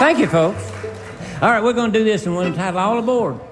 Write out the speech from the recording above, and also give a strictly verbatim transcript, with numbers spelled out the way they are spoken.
Thank you, folks. All right, we're going to do this and we'll entitle All Aboard.